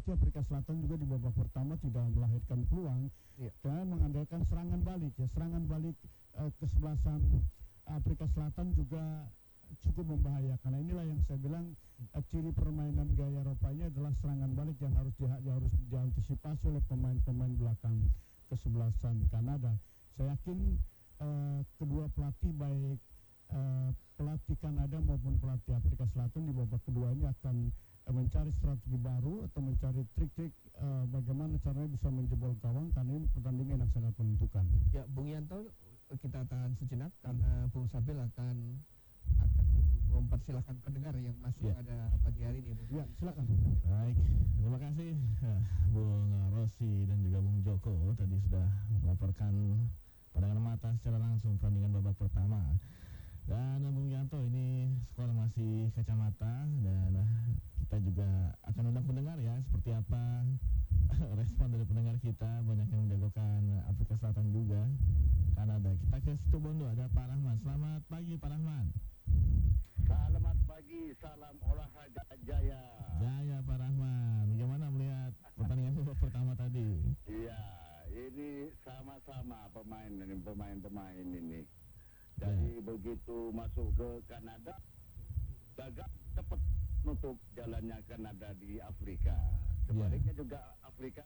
Afrika Selatan juga di babak pertama tidak melahirkan peluang dan mengandalkan serangan balik serangan balik kesebelasan Afrika Selatan juga cukup membahayakan. Nah, inilah yang saya bilang ciri permainan gaya Eropa ini adalah serangan balik yang harus diantisipasi oleh pemain-pemain belakang kesebelasan Kanada. Saya yakin kedua pelatih baik pelatih Kanada maupun pelatih Afrika Selatan di babak kedua ini akan mencari strategi baru atau mencari trik-trik bagaimana caranya bisa menjebol gawang, karena ini pertandingan yang sangat menentukan. Ya, Bung Yanto, kita tahan sejenak karena Bung Sabil akan mempersilahkan pendengar yang masuk pada pagi hari ini. Ya, silakan. Baik, terima kasih Bung Rossi dan juga Bung Joko tadi sudah melaporkan pandangan mata secara langsung pertandingan babak pertama. Dan Bung Yanto, ini skor masih kacamata dan kita juga akan undang pendengar ya, seperti apa respon dari pendengar kita. Banyak yang menjagokan Afrika Selatan juga Kanada. Kita ke situ Bondo, ada Pak Rahman. Selamat pagi Pak Rahman. Selamat pagi, salam olahraga jaya. Jaya Pak Rahman, bagaimana melihat pertandingan babak pertama tadi? Iya, ini sama-sama pemain ini. Jadi begitu masuk ke Kanada, gagal cepat nutup jalannya Kanada di Afrika. Sebaliknya juga Afrika.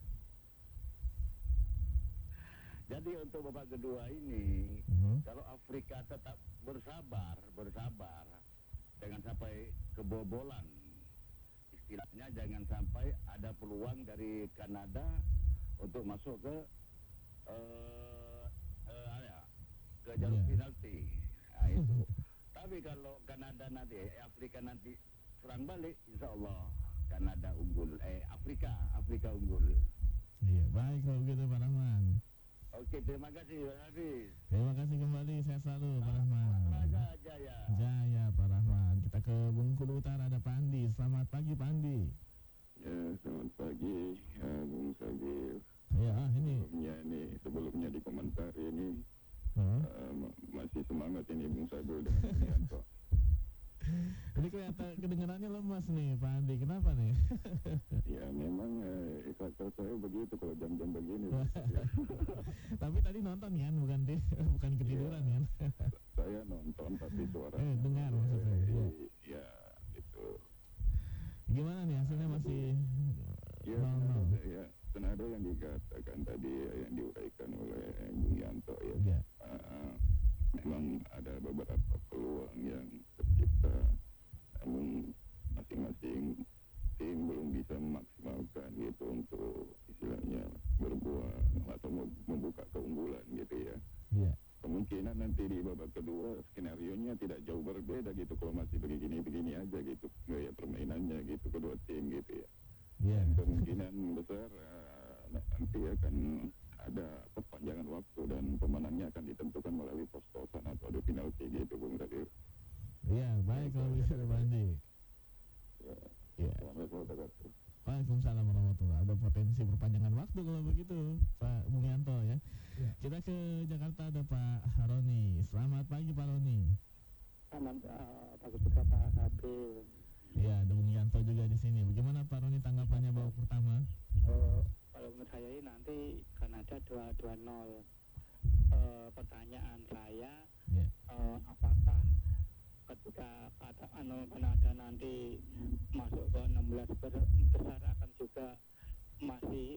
Jadi untuk babak kedua ini, kalau Afrika tetap bersabar, jangan sampai kebobolan. Istilahnya jangan sampai ada peluang dari Kanada untuk masuk ke jalur penalti. Nah, itu. Tapi kalau Kanada nanti, Afrika nanti serang balik, insya Allah Kanada unggul. Afrika unggul. Iya, baik kalau begitu Pak Rahman. Oke, terima kasih Pak Hafiz. Terima kasih kembali, saya selalu Pak Rahman. Olahraga jaya. Jaya Pak Rahman. Kita ke Bengkulu Utara, ada Pak Andi. Selamat pagi Pak Andi. Ya, selamat pagi Bung Sabil. Ya, ini sebelumnya di komentar ini masih semangat ini Bung Sabil dan Bung Yanto. Ini kelihatan kedengarannya lemas nih Pak Andi, kenapa nih? Ya memang karakter saya begitu kalau jam-jam begini. Tapi tadi nonton kan, bukan ketiduran kan? Saya nonton tapi suara dengar maksudnya. Ya, itu. Gimana nih hasilnya masih 0-0? Ya, senada yang dikatakan tadi yang diuraikan oleh Bung Yanto ya. Memang ada beberapa peluang yang tercipta, namun masing-masing tim belum bisa memaksimalkan gitu untuk istilahnya berbuah atau membuka keunggulan gitu ya. Kemungkinan nanti di babak kedua skenario-nya tidak jauh berbeda gitu kalau masih begini-begini aja gitu gaya permainannya gitu kedua tim gitu ya. Kemungkinan besar nanti akan ada perpanjangan waktu dan pemenangnya akan ditentukan melalui pos-posan atau adu penalti gitu Bung Sabil. Iya, baik kalau bisa Pak Andi. Ya. Assalamualaikum. Waalaikumsalam warahmatullahi. Ada potensi perpanjangan waktu kalau begitu Pak Bung Yanto ya. Kita ke Jakarta, ada Pak Roni. Selamat pagi Pak Roni. Selamat pagi juga Pak Sabil. Iya, ada Bung Yanto juga di sini. Bagaimana Pak Roni tanggapannya babak pertama? Kalau menurut saya ini nanti Kanada 2-0. Pertanyaan saya, apakah ketika Kanada nanti masuk ke 16 besar akan juga masih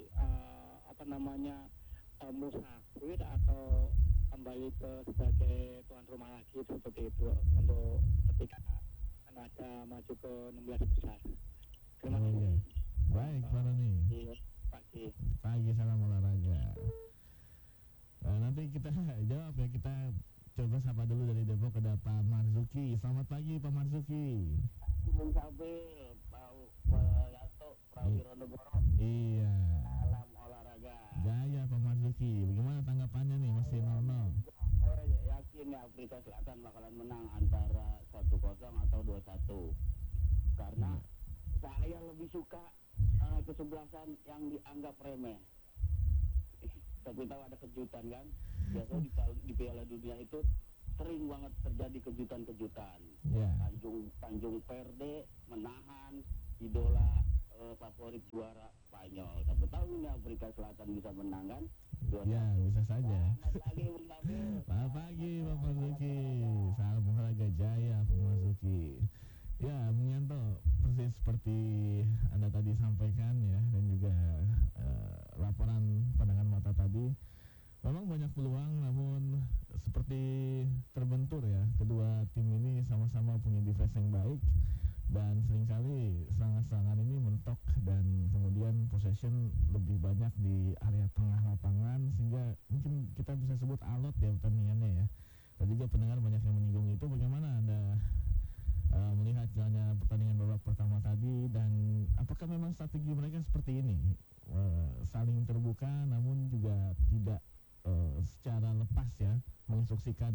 musafir atau kembali ke sebagai tuan rumah lagi seperti itu untuk ketika Kanada maju ke 16 besar. Terima kasih. Baik Pak Roni. Pagi salam olahraga. Nanti kita jawab ya, kita coba sapa dulu dari Depok, ada Pak Marzuki. Selamat pagi Pak Marzuki. Bung Sabil, Pak Yanto, Prawiro Negoro. Iya. Salam olahraga. Jaya Pak Marzuki. Bagaimana tanggapannya nih, masih 0-0? Saya yakin ya Afrika Selatan bakalan menang antara 1-0 atau 2-1. Karena saya lebih suka kesebelasan yang dianggap remeh. Tapi tahu ada kejutan kan, biasanya di Piala Dunia itu sering banget terjadi kejutan-kejutan. Tanjung Perde menahan idola favorit juara Spanyol. Siapa tahu ini Afrika Selatan bisa menang kan? Ya, bisa saja. Selamat pagi Bung Sabil. Selamat pagi Pak Marzuki. Salam olahraga jaya Pak Marzuki. Ya, Bung Yanto, persis seperti Anda tadi sampaikan ya, dan juga laporan pandangan mata tadi. Memang banyak peluang, namun seperti terbentur ya. Kedua tim ini sama-sama punya defense yang baik, dan seringkali serangan-serangan ini mentok, dan kemudian possession lebih banyak di area tengah lapangan, sehingga mungkin kita bisa sebut alot ya pertandingannya ya. Tadi juga pendengar banyak yang menyinggung itu. Bagaimana Anda melihat jalannya pertandingan babak pertama tadi, dan apakah memang strategi mereka seperti ini, saling terbuka namun juga tidak secara lepas ya menginstruksikan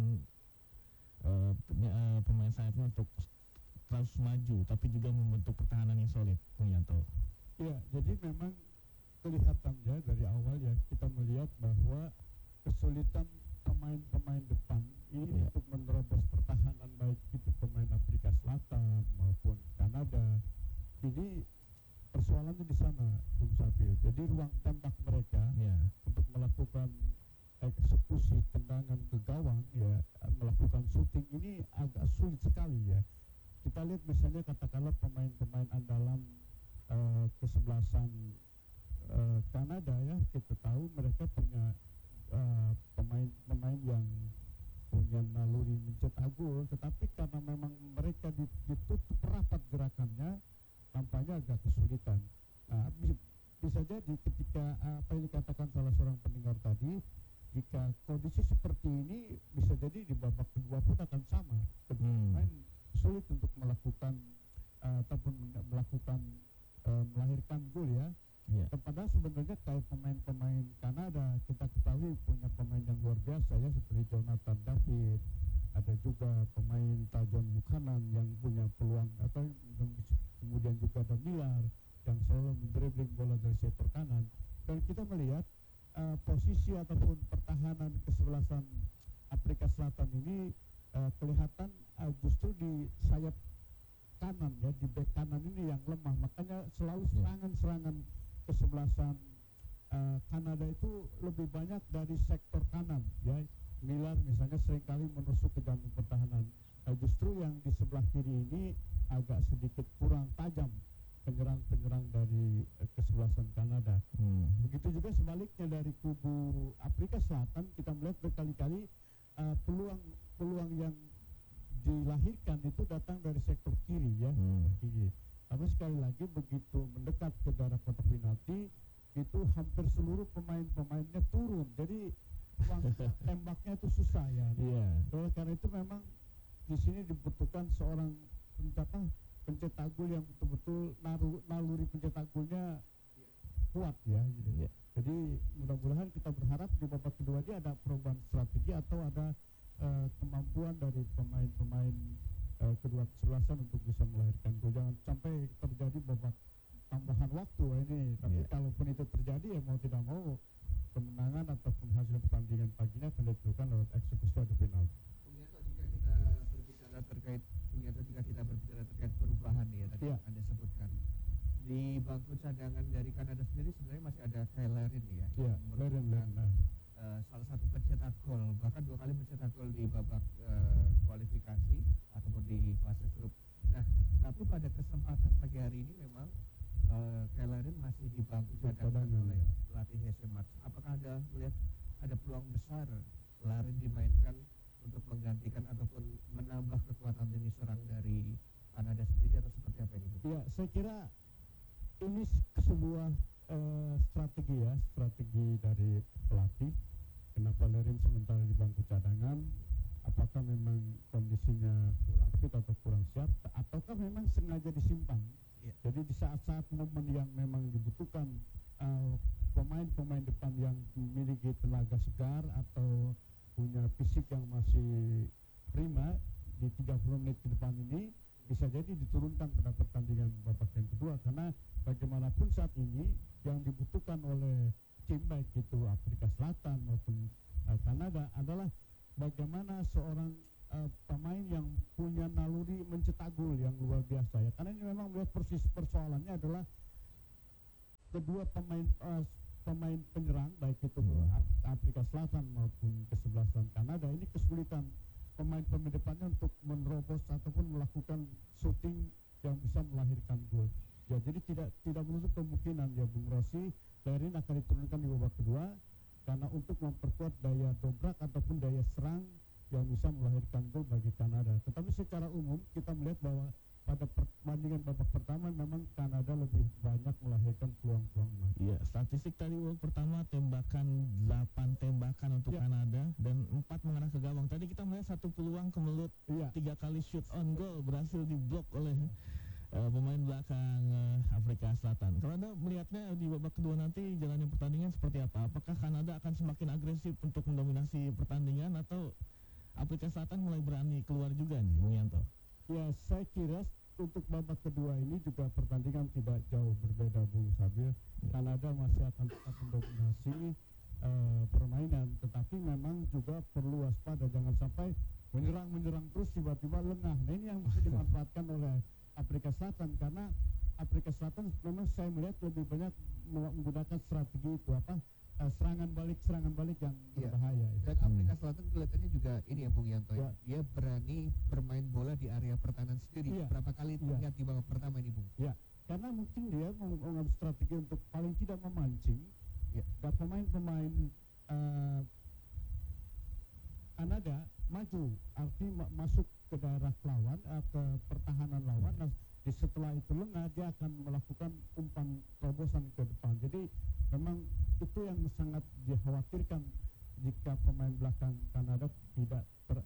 pemain sayapnya untuk terus maju, tapi juga membentuk pertahanan yang solid, Bung Yanto? Ya, jadi memang kelihatannya dari awal ya kita melihat bahwa kesulitan pemain-pemain depan ini untuk menerobos pertahanan, baik itu pemain Afrika Selatan maupun Kanada. Ini persoalannya di sana, Bung Sabil. Jadi ruang tembak mereka untuk melakukan eksekusi tendangan ke gawang ya, melakukan shooting ini agak sulit sekali ya. Kita lihat misalnya katakanlah pemain-pemain andalan kesebelasan Kanada ya, kita tahu mereka punya pemain-pemain yang punya naluri mencetak gol, tetapi karena memang mereka ditutup rapat gerakannya, tampaknya agak kesulitan. Nah, bisa jadi ketika apa yang dikatakan salah seorang pendengar tadi, jika kondisi seperti ini bisa jadi di babak kedua pun akan sama. Pemain sulit untuk melakukan ataupun melakukan melahirkan gol ya. Padahal sebenarnya kayak pemain-pemain Kanada, kita ketahui punya pemain yang luar biasa ya, seperti Jonathan David, ada juga pemain Tajon Buchanan yang punya peluang, atau kemudian juga ada Miller yang selalu mendribbling bola dari sektor kanan. Dan kita melihat posisi ataupun pertahanan kesebelasan Afrika Selatan ini kelihatan justru di sayap kanan ya, di bek kanan ini yang lemah. Makanya selalu serangan-serangan kesebelasan Kanada itu lebih banyak dari sektor kanan ya. Miller misalnya seringkali menusuk ke jantung pertahanan. Justru yang di sebelah kiri ini agak sedikit kurang tajam penyerang-penyerang dari kesebelasan Kanada. Begitu juga sebaliknya dari kubu Afrika Selatan, kita melihat berkali-kali peluang yang dilahirkan itu datang dari sektor kiri ya, kiri. Tapi sekali lagi begitu mendekat ke daerah kotak penalti itu hampir seluruh pemain-pemainnya turun, jadi tembaknya itu susah ya. Oleh karena itu memang di sini dibutuhkan seorang pencetak gol yang betul-betul naluri pencetak golnya kuat ya. Jadi mudah-mudahan kita berharap di babak kedua ini ada perubahan strategi atau ada kemampuan dari pemain-pemain kedua kesebelasan untuk bisa melahirkan gol. Jangan sampai terjadi babak tambahan waktu ini. Tapi kalaupun itu terjadi ya mau tidak mau kemenangan ataupun hasil pertandingan paginya akan ditentukan lewat eksekusi adu penalti. Jika kita berbicara terkait perubahan ya tadi Anda sebutkan, di bangku cadangan dari Kanada sendiri sebenarnya masih ada Kyle Larin ya. Salah satu pencetak gol, bahkan 2 kali mencetak gol di babak kualifikasi ataupun di fase grup. Nah, tapi pada kesempatan pagi hari ini memang Kyle Larin masih di bangku cadangan oleh pelatih Jose Marsch. Apakah Anda melihat ada peluang besar Larin dimainkan untuk menggantikan ataupun menambah kekuatan lini serang dari Kanada sendiri, atau seperti apa ini? Ya, saya kira ini sebuah strategi dari pelatih. Kenapa Larin sementara di bangku cadangan? Apakah memang kondisinya kurang fit atau kurang siap, ataukah memang sengaja disimpan? Jadi di saat-saat momen yang memang dibutuhkan pemain-pemain depan yang memiliki tenaga segar atau punya fisik yang masih prima di 30 menit ke depan ini, bisa jadi diturunkan pada pertandingan babak yang kedua. Karena bagaimanapun saat ini yang dibutuhkan oleh tim baik itu Afrika Selatan maupun Kanada adalah bagaimana seorang pemain yang punya naluri mencetak gol yang luar biasa ya. Karena ini memang melihat persoalannya adalah kedua pemain penyerang baik itu Afrika Selatan maupun kesebelasan Kanada ini kesulitan pemain depannya untuk menerobos ataupun melakukan shooting yang bisa melahirkan gol. Ya, jadi tidak menutup kemungkinan ya Bung Rossi Clarin akan diturunkan di babak kedua karena untuk memperkuat daya dobrak ataupun daya serang yang bisa melahirkan gol bagi Kanada. Tetapi secara umum kita melihat bahwa pada pertandingan babak pertama memang Kanada lebih banyak melahirkan peluang-peluang emas. Iya, statistik tadi babak pertama 8 tembakan untuk Kanada dan 4 mengarah ke gawang. Tadi kita melihat 1 peluang kemelut, 3 kali shoot on goal berhasil diblok oleh pemain belakang Afrika Selatan. Kalau Anda melihatnya di babak kedua nanti jalannya pertandingan seperti apa? Apakah Kanada akan semakin agresif untuk mendominasi pertandingan atau Afrika Selatan mulai berani keluar juga nih, Bung Yanto? Ya, saya kira untuk babak kedua ini juga pertandingan tidak jauh berbeda, Bung Sabir. Kanada masih akan tetap mendominasi permainan, tetapi memang juga perlu waspada, jangan sampai menyerang terus tiba-tiba lengah. Nah, ini yang bisa dimanfaatkan oleh Afrika Selatan karena Afrika Selatan memang saya melihat lebih banyak menggunakan strategi itu serangan balik yang berbahaya. Dan Afrika Selatan kelihatannya juga ini ya Bung Yanto ya. Dia berani bermain bola di area pertahanan sendiri. Berapa kali terlihat di babak pertama ini Bung? Ya, karena mungkin dia mengambil strategi untuk paling tidak memancing. Dan pemain-pemain Kanada maju, artinya masuk ke daerah lawan, ke pertahanan lawan. Nah, setelah itu lengah dia akan melakukan umpan terobosan ke depan. Jadi memang itu yang sangat dikhawatirkan jika pemain belakang Kanada tidak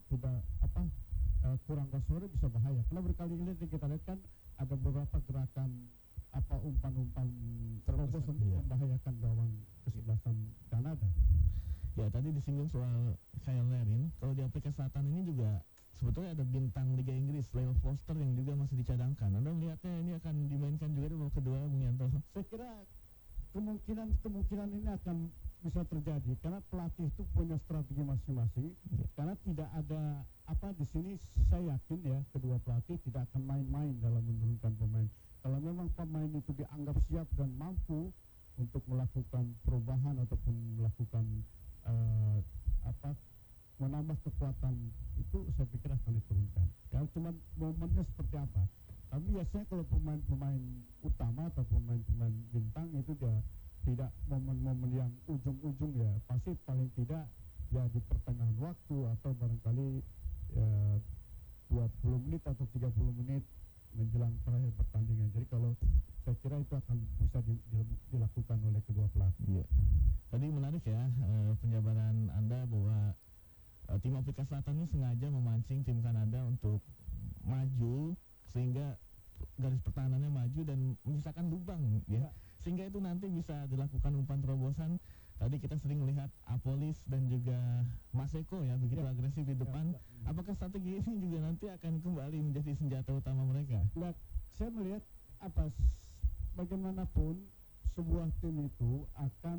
kurang waspada bisa bahaya. Karena berkali-kali kita lihat kan ada beberapa gerakan umpan-umpan terobosan membahayakan gawang kesebelasan Kanada. Ya, tadi disinggung soal Kyle Larin. Kalau di Afrika Selatan ini juga sebetulnya ada bintang Liga Inggris, Lyle Foster yang juga masih dicadangkan. Anda melihatnya ini akan dimainkan juga di babak kedua, Bung Yanto? Saya kira kemungkinan ini akan bisa terjadi karena pelatih itu punya strategi masing-masing. Karena tidak ada di sini saya yakin ya kedua pelatih tidak akan main-main dalam menurunkan pemain. Kalau memang pemain itu dianggap siap dan mampu untuk melakukan perubahan ataupun melakukan menambah kekuatan itu saya pikir akan diturunkan. Ya cuma momennya seperti apa. Tapi biasanya kalau pemain-pemain utama atau pemain-pemain bintang itu dia tidak momen-momen yang ujung-ujung ya pasti paling tidak ya di pertengahan waktu atau barangkali 20 menit atau 30 menit menjelang terakhir pertandingan. Jadi kalau saya kira itu akan bisa dilakukan oleh kedua pelatih. Tadi menarik ya penjabaran Anda bahwa tim Afrika Selatan ini sengaja memancing tim Kanada untuk maju sehingga garis pertahanannya maju dan menyisakan lubang ya. Sehingga itu nanti bisa dilakukan umpan terobosan. Tadi kita sering melihat Apolis dan juga Maseko ya begitu agresif di depan. Apakah strategi ini juga nanti akan kembali menjadi senjata utama mereka? Nah, saya melihat bagaimanapun sebuah tim itu akan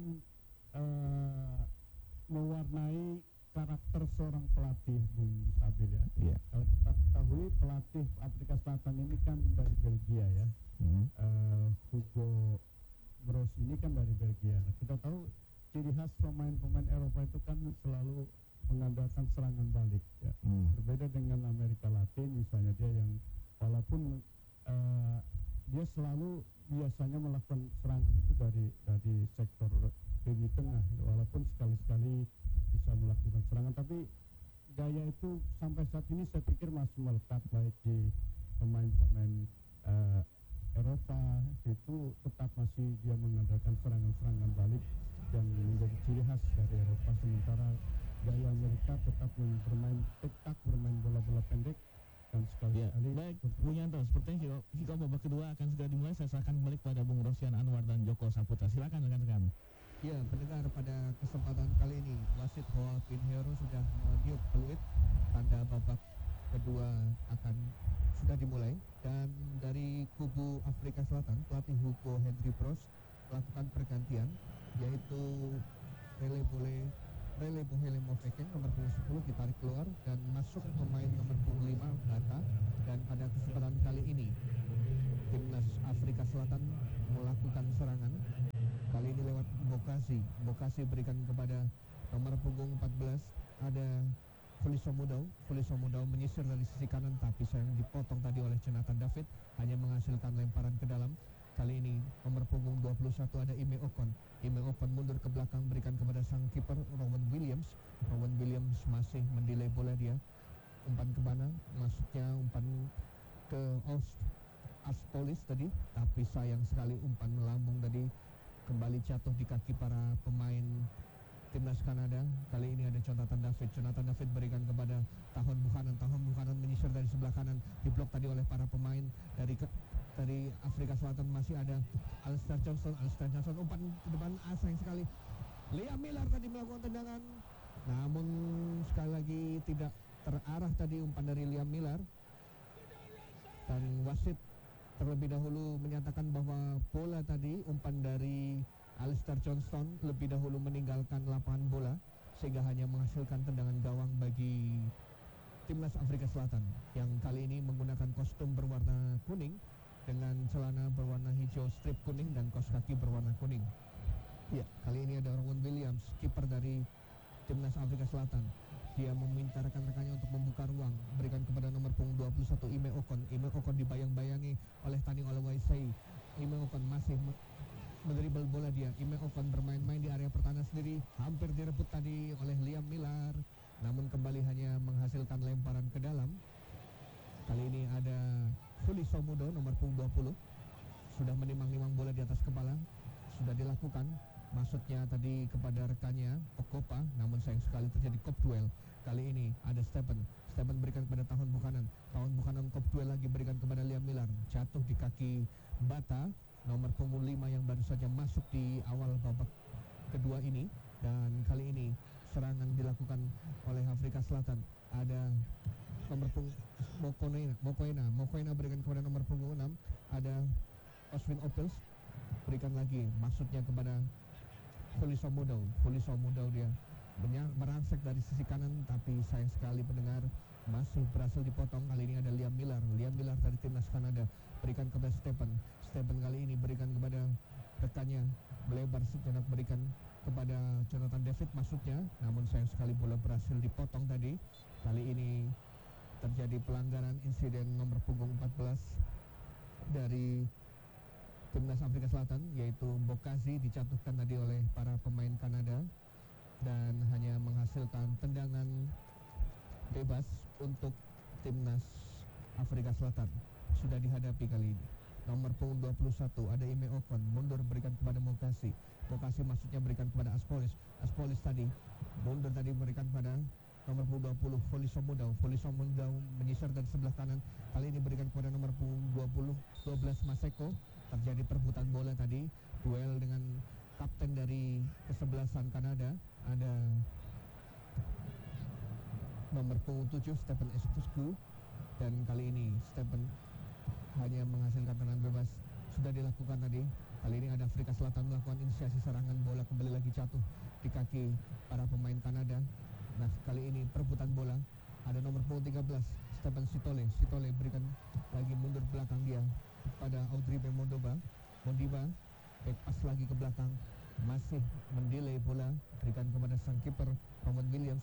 mewarnai karakter seorang pelatih, Bung Sabil ya. Kalau kita ketahui pelatih Afrika Selatan ini kan dari Belgia ya. Hugo Broos ini kan dari Belgia. Nah, kita tahu ciri khas pemain-pemain Eropa itu kan selalu mengandalkan serangan balik ya. Berbeda dengan Amerika Latin misalnya dia yang walaupun dia selalu biasanya melakukan serangan itu dari sektor lini tengah walaupun sekali-sekali bisa melakukan serangan, tapi gaya itu sampai saat ini saya pikir masih melekat baik di pemain-pemain Eropa itu tetap masih dia mengandalkan serangan-serangan balik yang menjadi ciri khas dari Eropa, sementara gaya Amerika tetap bermain tektak, bermain bola-bola pendek dan sekali-kali. Baik, Bung Yanto, sepertinya kick-off babak kedua akan segera dimulai. Saya serahkan kembali kepada Bung Rosian Anwar dan Joko Saputra. Silakan rekan-rekan. Ya, pendengar, pada kesempatan kali ini wasit Hoa Pinheiro sudah meniup peluit tanda babak kedua sudah dimulai, dan dari kubu Afrika Selatan pelatih Hugo Henry Broos melakukan pergantian, yaitu Rele Bohele Mofekeng nomor 10 ditarik keluar dan masuk pemain nomor 25 Bata. Dan pada kesempatan kali ini timnas Afrika Selatan melakukan serangan Bokasi berikan kepada nomor punggung 14 ada Fuliso Mudau menyisir dari sisi kanan, tapi sayang dipotong tadi oleh Jonathan David, hanya menghasilkan lemparan ke dalam. Kali ini nomor punggung 21 ada Ime Ocon mundur ke belakang, berikan kepada sang kiper Rowan Williams masih mendelay bola, dia umpan ke mana, maksudnya umpan ke Aspolis tadi, tapi sayang sekali umpan melambung tadi kembali jatuh di kaki para pemain timnas Kanada. Kali ini ada Jonathan David berikan kepada Tahun Buchanan menyisir dari sebelah kanan, diblok tadi oleh para pemain dari Afrika Selatan. Masih ada Alistair Johnson umpan ke depan, sayang sekali Liam Miller tadi melakukan tendangan, namun sekali lagi tidak terarah tadi umpan dari Liam Miller, dan wasit terlebih dahulu menyatakan bahwa bola tadi umpan dari Alistair Johnston lebih dahulu meninggalkan lapangan bola, sehingga hanya menghasilkan tendangan gawang bagi timnas Afrika Selatan yang kali ini menggunakan kostum berwarna kuning dengan celana berwarna hijau strip kuning dan kaos kaki berwarna kuning. Ya, kali ini ada Rowan Williams, kiper dari timnas Afrika Selatan. Dia meminta rekan-rekannya untuk membuka ruang, berikan kepada nomor punggung 21 Ime Ocon dibayang-bayangi oleh Tani Olawaisei. Ime Ocon masih mendribble bola dia. Ime Ocon bermain-main di area pertahanan sendiri, hampir direbut tadi oleh Liam Miller, namun kembali hanya menghasilkan lemparan ke dalam. Kali ini ada Fuliso Mudau nomor punggung 20, sudah menimang-nimang bola di atas kepala, sudah dilakukan maksudnya tadi kepada rekannya Okopa, namun sayang sekali terjadi kop duel. Kali ini ada Stephen berikan kepada Tahun Buchanan kop duel lagi, berikan kepada Liam Miller, jatuh di kaki Bata nomor punggung 5 yang baru saja masuk di awal babak kedua ini. Dan kali ini serangan dilakukan oleh Afrika Selatan. Ada nomor punggung Mokoena berikan kepada nomor punggung 6, ada Oswin Opels, berikan lagi maksudnya kepada Fuliso Mudau dia merangsek dari sisi kanan, tapi sayang sekali pendengar masih berhasil dipotong. Kali ini ada Liam Miller dari timnas Kanada, berikan kepada Stephen kali ini berikan kepada rekannya, melebar sejenak berikan kepada Jonathan David maksudnya, namun sayang sekali bola berhasil dipotong tadi. Kali ini terjadi pelanggaran, insiden nomor punggung 14 dari timnas Afrika Selatan, yaitu Bokasi dijatuhkan tadi oleh para pemain Kanada dan hanya menghasilkan tendangan bebas untuk timnas Afrika Selatan. Sudah dihadapi kali ini. Nomor punggung 21 ada Ime Ocon, mundur berikan kepada Bokasi maksudnya berikan kepada Aspolis tadi mundur tadi berikan kepada nomor punggung 20 Fuliso Mudau menyisir dari sebelah kanan, kali ini berikan kepada nomor punggung 12 Maseko. Terjadi perebutan bola tadi, duel dengan kapten dari kesebelasan Kanada, ada nomor punggung 7 Stephen Esposku, dan kali ini Stephen hanya menghasilkan tendangan bebas. Sudah dilakukan tadi. Kali ini ada Afrika Selatan melakukan inisiasi serangan, bola kembali lagi jatuh di kaki para pemain Kanada. Nah, kali ini perebutan bola, ada nomor punggung 13 Stephen Sitole berikan lagi mundur belakang dia pada Audrey Mondiba, back pass lagi ke belakang, masih mendelay bola, berikan kepada sang kiper Rowan Williams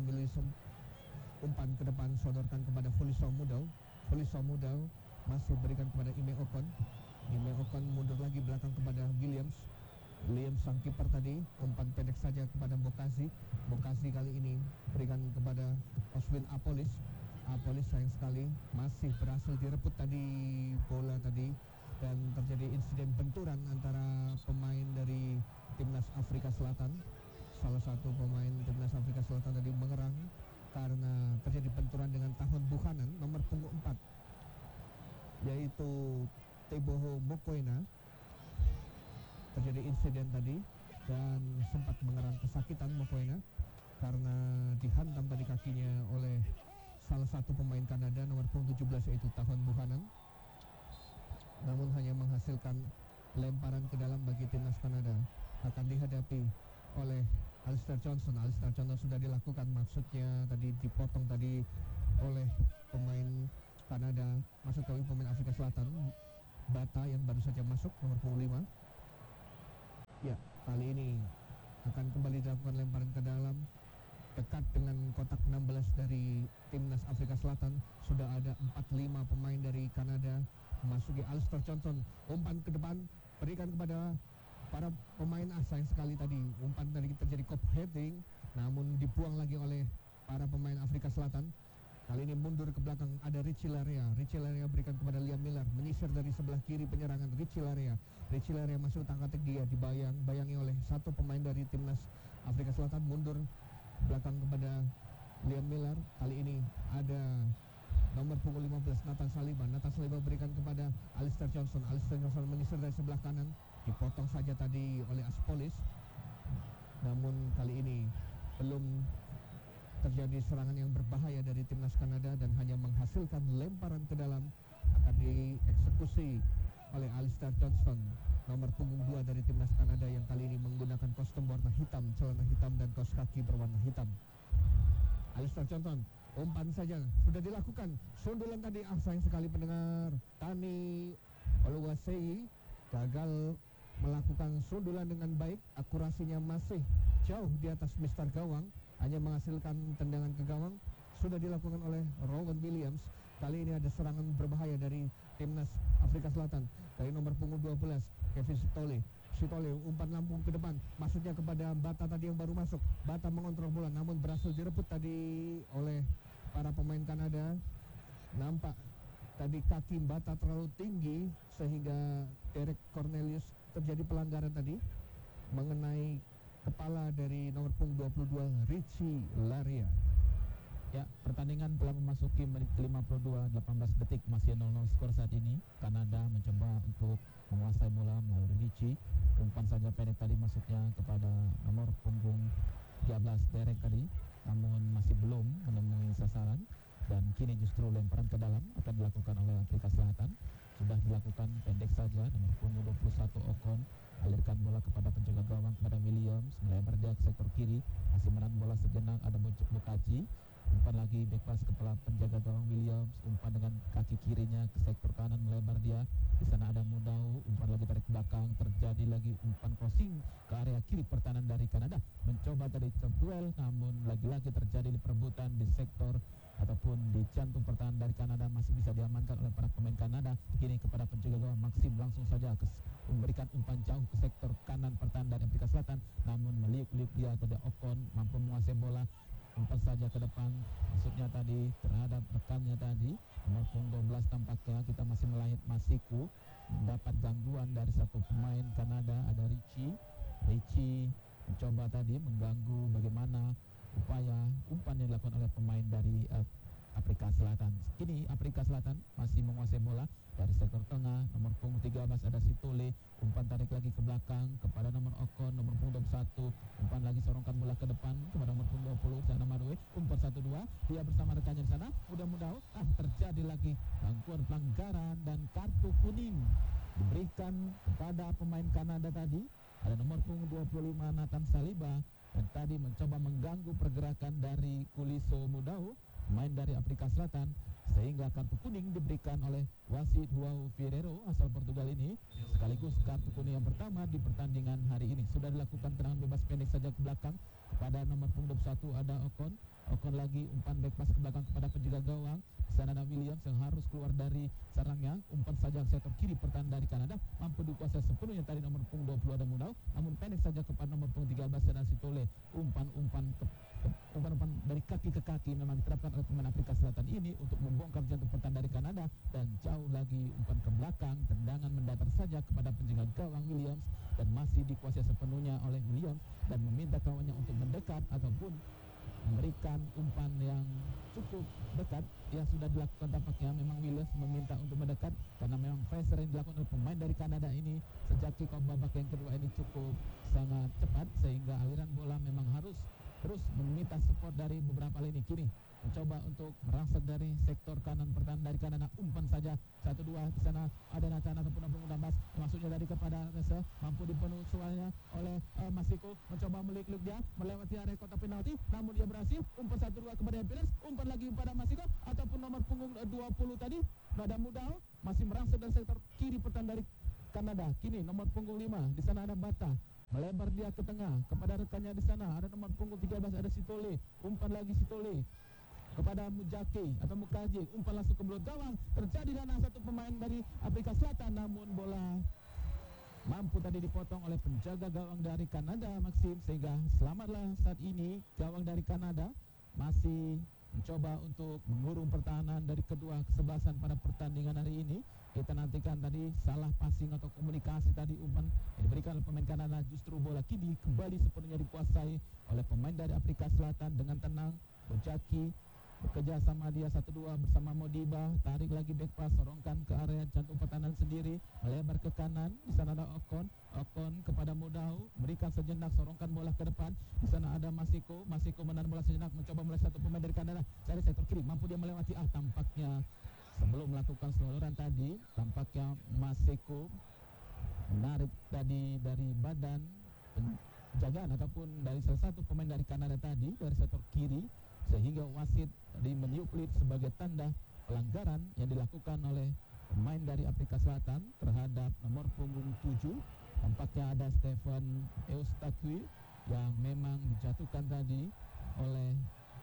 umpan ke depan, sodorkan kepada Fuliso Mudau masih berikan kepada Ime Ocon mundur lagi belakang kepada Williams sang kiper tadi, umpan pendek saja kepada Bokasi kali ini berikan kepada Oswin Apolis sayang sekali masih berhasil direbut tadi bola tadi, dan terjadi insiden benturan antara pemain dari timnas Afrika Selatan. Salah satu pemain timnas Afrika Selatan tadi mengerang karena terjadi benturan dengan Tahun Buchanan nomor punggung 4, yaitu Teboho Mokoena. Terjadi insiden tadi dan sempat mengerang kesakitan Mokoena karena dihantam tadi kakinya oleh salah satu pemain Kanada nomor punggung 17, yaitu Tahun Buchanan, namun hanya menghasilkan lemparan ke dalam bagi timnas Kanada. Akan dihadapi oleh Alistair Johnson sudah dilakukan, maksudnya tadi dipotong tadi oleh pemain Kanada, maksud kami pemain Afrika Selatan, Bata yang baru saja masuk nomor punggung 5. Ya, kali ini akan kembali dilakukan lemparan ke dalam dekat dengan kotak 16 dari timnas Afrika Selatan. Sudah ada 4-5 pemain dari Kanada memasuki. Alistair Johnson umpan ke depan, berikan kepada para pemain. Sayang sekali tadi umpan tadi terjadi cop heading, namun dibuang lagi oleh para pemain Afrika Selatan. Kali ini mundur ke belakang ada Richie Laryea. Richie Laryea berikan kepada Liam Miller, menyisir dari sebelah kiri penyerangan Richie Laryea. Richie Laryea masuk tangkatek dia, dibayangi oleh satu pemain dari timnas Afrika Selatan. Mundur belakang kepada Liam Miller. Kali ini ada nomor punggung 15 Nathan Saliba. Nathan Saliba berikan kepada Alistair Johnson. Alistair Johnson menyisir dari sebelah kanan, dipotong saja tadi oleh Aspolis. Namun kali ini belum terjadi serangan yang berbahaya dari timnas Kanada dan hanya menghasilkan lemparan ke dalam. Akan dieksekusi oleh Alistair Johnson, nomor punggung 2 dari timnas Kanada yang kali ini menggunakan kostum warna hitam, celana hitam dan kaos kaki berwarna hitam. Alistair Johnson, umpan saja sudah dilakukan. Sundulan tadi, sayang sekali pendengar. Tani Oluwaseyi gagal melakukan sundulan dengan baik. Akurasinya masih jauh di atas Mister Gawang, hanya menghasilkan tendangan ke gawang. Sudah dilakukan oleh Rowan Williams. Kali ini ada serangan berbahaya dari timnas Afrika Selatan dari nomor punggung 12 Kevin Sitole umpan lampung ke depan, maksudnya kepada Bata tadi yang baru masuk. Bata mengontrol bola namun berhasil direbut tadi oleh para pemain Kanada. Nampak tadi kaki Bata terlalu tinggi sehingga Derek Cornelius terjadi pelanggaran tadi mengenai kepala dari nomor punggung 22 Richie Laryea. Ya, pertandingan telah memasuki menit 52, 18 detik, masih 0-0 skor saat ini. Kanada mencoba untuk menguasai bola melalui Richie. Umpan saja pendek tadi masuknya kepada nomor punggung 13 Derek tadi, namun masih belum menemui sasaran. Dan kini justru lemparan ke dalam akan dilakukan oleh Afrika Selatan. Sudah dilakukan pendek saja, nomor punggung 21 Ocon alirkan bola kepada penjaga gawang kepada Williams, melebar dia ke sektor kiri, masih menahan bola sejenak, ada Bokaci. Umpan lagi back pass kepala penjaga gawang Williams, umpan dengan kaki kirinya ke sektor kanan, melebar dia. Di sana ada Mudau, umpan lagi tarik belakang, terjadi lagi umpan crossing ke area kiri pertahanan dari Kanada. Mencoba tadi duel, namun lagi-lagi terjadi perebutan di sektor ataupun di jantung pertahanan dari Kanada. Masih bisa diamankan oleh para pemain Kanada. Kini kepada penjaga gawang Maxim langsung saja memberikan umpan jauh ke sektor kanan pertahanan dari Afrika Selatan, namun meliuk-liuk dia kepada Ocon, mampu menguasai bola. Umpan saja ke depan, maksudnya tadi terhadap rekannya tadi nomor punggung 12. Tampaknya kita masih melihat Masiku mendapat gangguan dari satu pemain Kanada, ada Richie mencoba tadi mengganggu bagaimana upaya umpan yang dilakukan oleh pemain dari Afrika Selatan. Kini Afrika Selatan masih menguasai bola dari sektor tengah, nomor punggung 13 ada Sitole, umpan tarik lagi ke belakang kepada nomor Ocon, nomor punggung 21, umpan lagi sorongkan bola ke depan kepada nomor punggung 20 sana Marwe, umpan 1-2, dia bersama rekannya di sana, mudah-mudahan terjadi lagi gangguan pelanggaran dan kartu kuning diberikan kepada pemain Kanada tadi. Ada nomor punggung 25 Nathan Saliba dan tadi mencoba mengganggu pergerakan dari Kuliso Mudau, pemain dari Afrika Selatan, sehingga kartu kuning diberikan olhi wasit João Ferreiro asal Portugal ini, sekaligus kartu kuning yang pertama di pertandingan hari ini. Sudah dilakukan tendangan bebas pendek saja ke belakang kepada nomor punggung 21 ada Ocon lagi, umpan back pass ke belakang kepada penjaga gawang. Sana ada Williams yang harus keluar dari sarangnya, umpan saja ke sektor kiri pertahanan dari Kanada, mampu dikuasai sepenuhnya tadi nomor punggung 20 ada Mudau, namun pendek saja kepada nomor punggung 13 ada Sitole. Umpan dari kaki ke kaki memang diterapkan oleh pemain Afrika Selatan ini untuk membongkar jantung pertahanan dari Kanada. Dan jauh lagi umpan ke belakang, tendangan mendatar saja kepada penjaga gawang Williams dan masih dikuasai sepenuhnya oleh Williams dan meminta kawannya untuk mendekat ataupun memberikan umpan yang cukup dekat. Yang sudah dilakukan tampaknya memang Williams meminta untuk mendekat karena memang pressure yang dilakukan oleh pemain dari Kanada ini sejak kick off babak yang kedua ini cukup sangat cepat, sehingga aliran bola memang harus terus meminta support dari beberapa lini. Kini mencoba untuk merangsek dari sektor kanan pertahanan dari Kanada, umpan saja 1-2 di sana ada Nathan ataupun punggung 16, maksudnya dari kepada Reza, mampu dipenuhi suaranya oleh Masiko, mencoba melik-lik dia melewati area kotak penalti, namun dia berhasil. Umpan 1-2 kepada Pires, umpan lagi kepada Masiko ataupun nomor punggung 20 tadi ada Mudau, masih merangsek dari sektor kiri pertahanan dari Kanada. Kini nomor punggung 5 di sana ada Bata, melebar dia ke tengah kepada rekannya di sana, ada nomor punggung 13 ada Sitole, umpan lagi Sitole kepada Mujaki atau Mukaji, umpan langsung ke mulut gawang, terjadi dana satu pemain dari Afrika Selatan, namun bola mampu tadi dipotong oleh penjaga gawang dari Kanada Maxim, sehingga selamatlah saat ini gawang dari Kanada masih mencoba untuk mengurung pertahanan dari kedua kesebelasan pada pertandingan hari ini. Kita nantikan tadi salah passing atau komunikasi tadi, umpan yang diberikan oleh pemain Kanada, justru bola kini kembali sepenuhnya dikuasai oleh pemain dari Afrika Selatan dengan tenang. Bojaki bekerja sama dia 1-2 bersama Modiba, tarik lagi back pass, sorongkan ke area jantung pertahanan sendiri, melebar ke kanan, di sana ada Okon kepada Modau, berikan sejenak, sorongkan bola ke depan, di sana ada Masiko menahan bola sejenak, mencoba mulai satu pemain dari Kanada dari sektor kiri, mampu dia melewati, tampaknya sebelum melakukan seluruhan tadi, tampaknya Masiko menarik tadi dari badan penjagaan ataupun dari salah satu pemain dari Kanada tadi dari sektor kiri, sehingga wasit tadi meniup lid sebagai tanda pelanggaran yang dilakukan oleh pemain dari Afrika Selatan terhadap nomor punggung 7. Tampaknya ada Stephen Eustakui yang memang dijatuhkan tadi oleh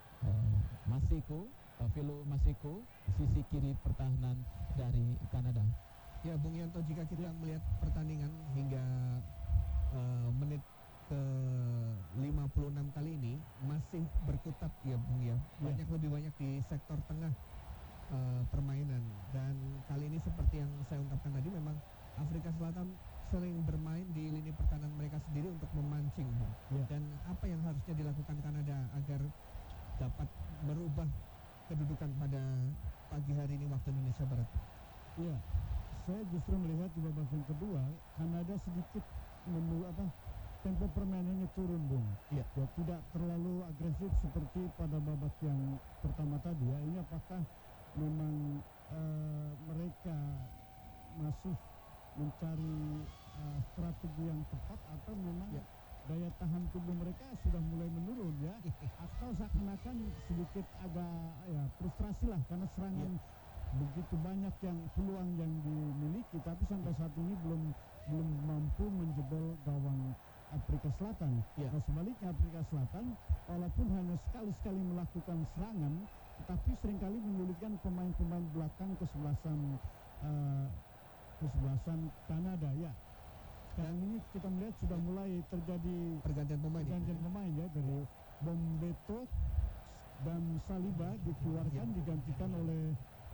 Philo Masiko di sisi kiri pertahanan dari Kanada. Ya, Bung Yanto, jika kita melihat pertandingan hingga menit ke 56 kali ini masih berkutat ya Bung ya, lebih banyak di sektor tengah permainan, dan kali ini seperti yang saya ungkapkan tadi, memang Afrika Selatan sering bermain di lini pertahanan mereka sendiri untuk memancing, Bung. Dan apa yang harusnya dilakukan Kanada agar dapat merubah kedudukan pada pagi hari ini waktu Indonesia Barat? Iya, saya justru melihat di babak yang kedua Kanada sedikit tempo permainannya turun, Bung. Ya, tidak terlalu agresif seperti pada babak yang pertama tadi ya. Ini apakah memang mereka masih mencari strategi yang tepat, atau memang daya tahan tubuh mereka sudah mulai menurun ya, atau seakan-akan sedikit agak frustrasi lah karena serangan begitu banyak yang peluang yang dimiliki, tapi sampai saat ini belum mampu menjebol gawang Afrika Selatan. Nah, sebaliknya Afrika Selatan walaupun hanya sekali-sekali melakukan serangan, tetapi seringkali menyulitkan pemain-pemain belakang kesebelasan Kanada ya. Sekarang ini kita melihat sudah mulai terjadi pergantian pemain ya, dari Bombeto dan Saliba dikeluarkan digantikan oleh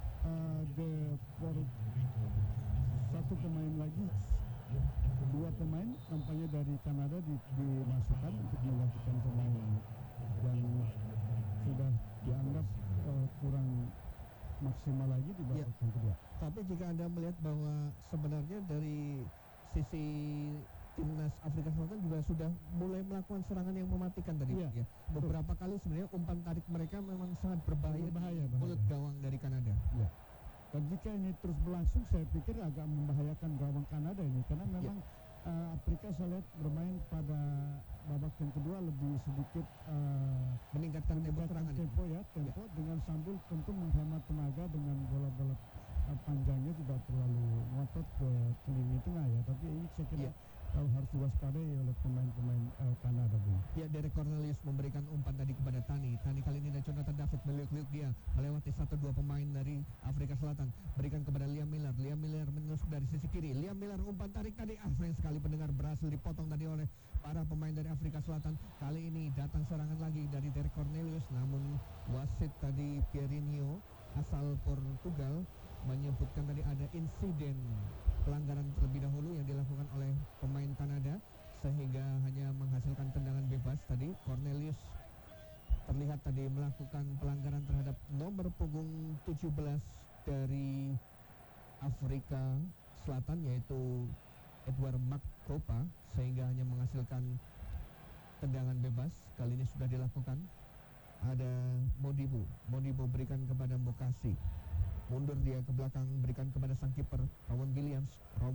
satu pemain lagi, dua pemain nampaknya dari Kanada dimasukkan untuk menggantikan pemain yang sudah dianggap kurang maksimal lagi di babak yang kedua. Tapi jika Anda melihat bahwa sebenarnya dari sisi timnas Afrika Selatan juga sudah mulai melakukan serangan yang mematikan tadi. Beberapa kali sebenarnya umpan tarik mereka memang sangat berbahaya mulut gawang dari Kanada. Dan jika ini terus berlangsung, saya pikir agak membahayakan gawang Kanada ini, karena memang Afrika saya lihat bermain pada babak yang kedua lebih sedikit meningkatkan tempo dengan sambil tentu menghemat tenaga dengan bola-bola panjangnya tidak terlalu ngotot ke lini tengah ya. Tapi ini saya kira harus diwaspadai oleh pemain-pemain Kanada, Bung. Ya, Derek Cornelius memberikan umpan tadi kepada Tani kali ini ada Jonathan David meliuk-liuk dia melewati 1-2 pemain dari Afrika Selatan, berikan kepada Liam Miller menusuk dari sisi kiri, Liam Miller umpan tarik tadi, sayang sekali pendengar, berhasil dipotong tadi oleh para pemain dari Afrika Selatan. Kali ini datang serangan lagi dari Derek Cornelius, namun wasit tadi Pierinho asal Portugal menyebutkan tadi ada insiden pelanggaran terlebih dahulu yang dilakukan oleh pemain Kanada, sehingga hanya menghasilkan tendangan bebas tadi. Cornelius terlihat tadi melakukan pelanggaran terhadap nomor punggung 17 dari Afrika Selatan, yaitu Edward Makropa, sehingga hanya menghasilkan tendangan bebas. Kali ini sudah dilakukan. Ada Modibo berikan kepada Mbokasi, mundur dia ke belakang, berikan kepada sang kiper Rowan Williams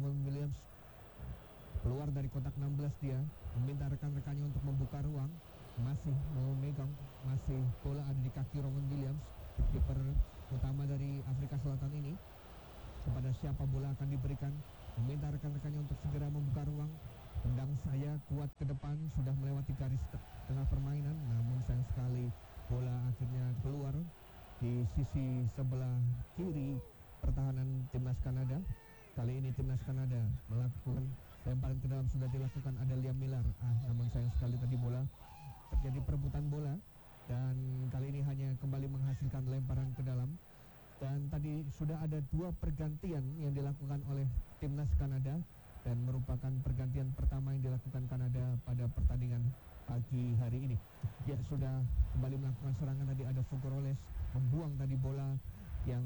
keluar dari kotak 16, dia meminta rekan-rekannya untuk membuka ruang, masih bola ada di kaki Rowan Williams, kiper utama dari Afrika Selatan ini. Kepada siapa bola akan diberikan, meminta rekan-rekannya untuk segera membuka ruang, tendang saya kuat ke depan, sudah melewati garis tengah permainan, namun sayang sekali bola akhirnya keluar di sisi sebelah kiri pertahanan timnas Kanada. Kali ini timnas Kanada melakukan lemparan ke dalam, sudah dilakukan, ada Liam Miller. Namun sayang sekali tadi bola terjadi perebutan bola, dan kali ini hanya kembali menghasilkan lemparan ke dalam. Dan tadi sudah ada 2 pergantian yang dilakukan oleh timnas Kanada, dan merupakan pergantian pertama yang dilakukan Kanada pada pertandingan pagi hari ini. Ya, sudah kembali melakukan serangan. Tadi ada Fugoroles membuang tadi bola yang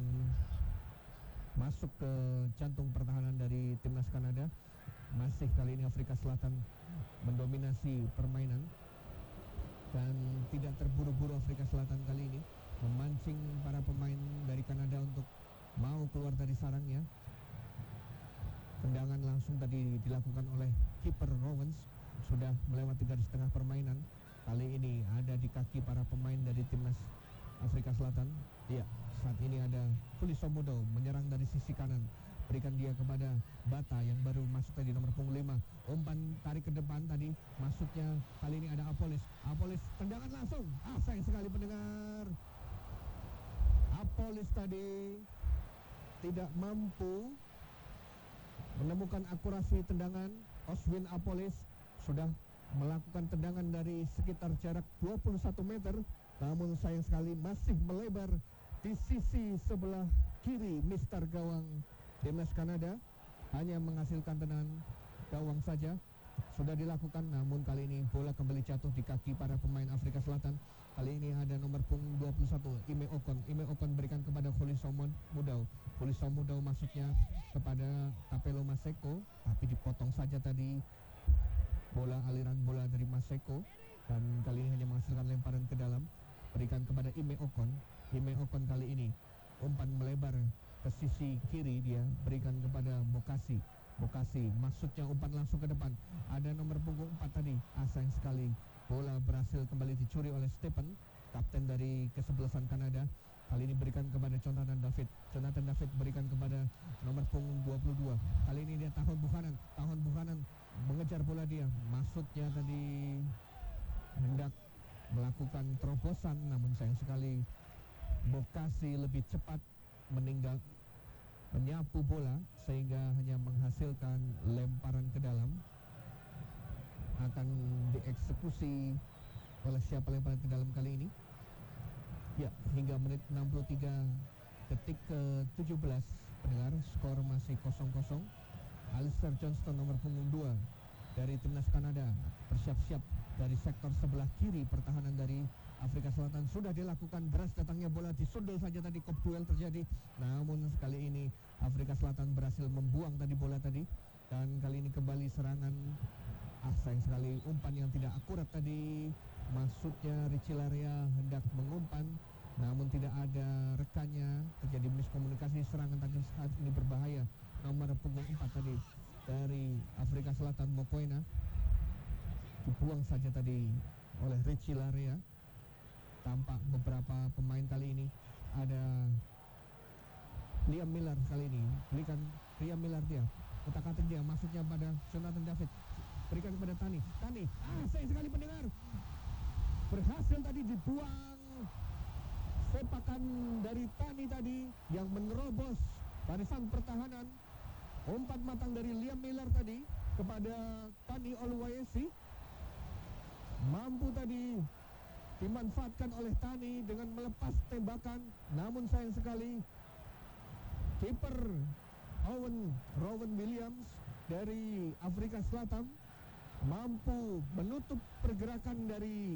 masuk ke jantung pertahanan dari timnas Kanada. Masih kali ini Afrika Selatan mendominasi permainan, dan tidak terburu-buru Afrika Selatan kali ini memancing para pemain dari Kanada untuk mau keluar dari sarangnya. Tendangan langsung tadi dilakukan oleh kiper Rowens, sudah melewati garis tengah permainan. Kali ini ada di kaki para pemain dari timnas Afrika Selatan. Ya, saat ini ada Kulisomudo menyerang dari sisi kanan, berikan dia kepada Bata yang baru masuk tadi, nomor punggung 5. Umpan tarik ke depan tadi, masuknya kali ini ada Apolis. Apolis tendangan langsung. Sayang sekali pendengar. Apolis tadi tidak mampu menemukan akurasi tendangan. Oswin Apolis sudah melakukan tendangan dari sekitar jarak 21 meter, namun sayang sekali masih melebar di sisi sebelah kiri mister gawang timnas Kanada, hanya menghasilkan tendangan gawang saja. Sudah dilakukan, namun kali ini bola kembali jatuh di kaki para pemain Afrika Selatan. Kali ini ada nomor punggung 21 Ime Okon. Ime Okon berikan kepada Kulisomudau. Kulisomudau masuknya kepada Tapelo Maseko, tapi dipotong saja tadi aliran bola dari Maseko, dan kali ini hanya menghasilkan lemparan ke dalam, berikan kepada Ime Okon. Ime Okon kali ini umpan melebar ke sisi kiri, dia berikan kepada Bokasi. Maksudnya umpan langsung ke depan, ada nomor punggung 4 tadi. Sayang sekali bola berhasil kembali dicuri oleh Stephen, kapten dari kesebelasan Kanada. Kali ini berikan kepada Jonathan David berikan kepada nomor punggung 22. Kali ini dia Tahun Buchanan mengejar bola dia, maksudnya tadi hendak melakukan terobosan, namun sayang sekali Bokasi lebih cepat menyapu bola sehingga hanya menghasilkan lemparan ke dalam. Akan dieksekusi oleh siapa lemparan ke dalam kali ini? Ya, hingga menit 63 detik ke-17 pendengar, skor masih 0-0. Alistair Johnston nomor punggung 2 dari timnas Kanada bersiap-siap dari sektor sebelah kiri pertahanan dari Afrika Selatan. Sudah dilakukan, deras datangnya bola, disundul saja tadi, kop duel terjadi. Namun kali ini Afrika Selatan berhasil membuang tadi bola tadi, dan kali ini kembali serangan. Sayang sekali umpan yang tidak akurat tadi, maksudnya Richie Larea hendak mengumpan, namun tidak ada rekannya, terjadi miskomunikasi. Serangan tadi saat ini berbahaya. Nomor punggung 4 tadi dari Afrika Selatan, Mokoena, dibuang saja tadi oleh Richie Larea. Tampak beberapa pemain kali ini, ada Liam Miller kali ini, berikan Liam Miller, dia utak-atik dia, maksudnya pada Jonathan David, berikan kepada Tani. Sayang sekali pendengar, berhasil tadi dibuang sepakan dari Tani tadi yang menerobos barisan pertahanan. Umpan matang dari Liam Miller tadi kepada Tani Oluwayesi, mampu tadi dimanfaatkan oleh Tani dengan melepas tembakan, namun sayang sekali kiper Rowan Williams dari Afrika Selatan mampu menutup pergerakan dari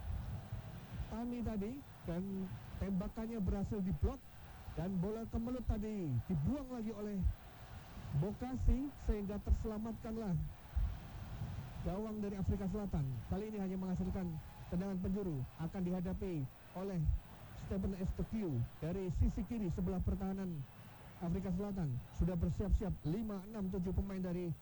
Tani tadi, dan tembakannya berhasil diblok, dan bola kemelut tadi dibuang lagi oleh Bokasi, sehingga terselamatkanlah gawang dari Afrika Selatan. Kali ini hanya menghasilkan tendangan penjuru, akan dihadapi oleh Stephen Estekiu dari sisi kiri sebelah pertahanan Afrika Selatan. Sudah bersiap-siap 5, 6, 7 pemain dari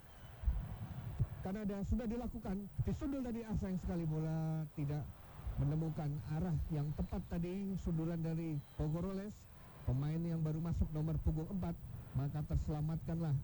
Kanada sudah dilakukan, disundul tadi. Sayang sekali bola tidak menemukan arah yang tepat tadi, sundulan dari Pogoroles, pemain yang baru masuk nomor punggung 4. Maka terselamatkanlah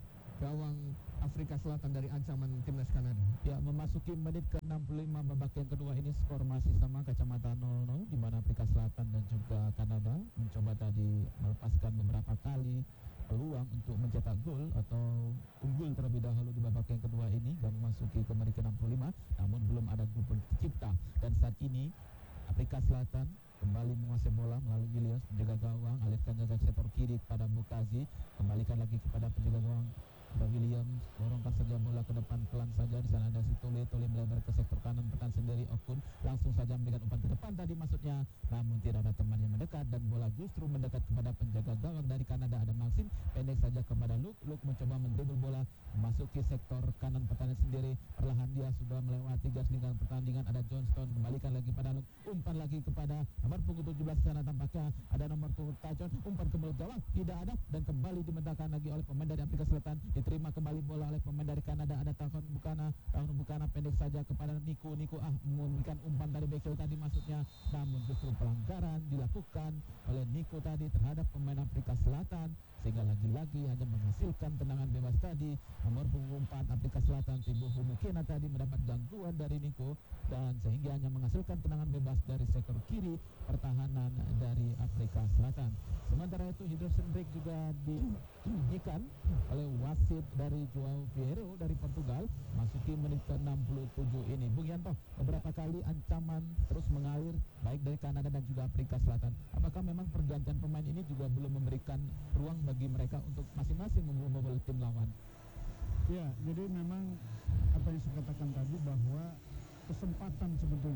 gawang Afrika Selatan dari ancaman timnas Kanada. Ya, memasuki menit ke-65 babak yang kedua ini skor masih sama, kacamata 0-0, di mana Afrika Selatan dan juga Kanada mencoba tadi melepaskan beberapa kali peluang untuk mencetak gol atau unggul terlebih dahulu di babak yang kedua ini dan memasuki ke menit ke-65, namun belum ada gol pun tercipta. Dan saat ini Afrika Selatan kembali menguasai bola melalui Williams, penjaga gawang, alirkan jaga sektor kiri kepada Bukazi, kembalikan lagi kepada penjaga gawang Williams, dorongkan saja bola ke depan pelan saja. Di sana ada si Tole melebar ke sektor kanan, tekan sendiri Okun, langsung saja memberikan umpan ke depan tadi maksudnya, namun tidak ada teman yang mendekat dan bola justru mendekat kepada penjaga gawang dari Kanada, ada Maxim, pendek saja kepada Luke mencoba mendribble bola memasuki sektor kanan pertahanan sendiri, perlahan dia sudah melewati gas lingkaran pertandingan, ada Johnston, kembalikan lagi pada Luke, umpan lagi kepada nomor punggung 17 sana, tampaknya ada nomor punggung Tajon, umpan ke mulut gawang, tidak ada, dan kembali dimendahkan lagi oleh pemain dari Afrika Selatan. Diterima kembali bola oleh pemain dari Kanada, ada Tahun Bukana pendek saja kepada Nico memberikan umpan dari backfield tadi maksudnya, namun justru pelanggaran dilakukan oleh Nico tadi terhadap pemain Afrika Selatan, sehingga lagi-lagi hanya menghasilkan tendangan bebas tadi. Nomor punggung 4 Afrika Selatan Tibu Humukena tadi mendapat gangguan dari Nico dan sehingga hanya menghasilkan tendangan bebas dari sektor kiri pertahanan dari Afrika Selatan. Sementara itu hydration break juga dibunyikan oleh wasit dari Joao Vieira dari Portugal masuki menit ke-67 ini. Bung Yanto, beberapa kali ancaman terus mengalir baik dari Kanada dan juga Afrika Selatan. Apakah memang pergantian pemain ini juga belum memberikan ruang bagi mereka untuk masing-masing membobol tim lawan? Ya, jadi memang apa yang saya katakan tadi bahwa kesempatan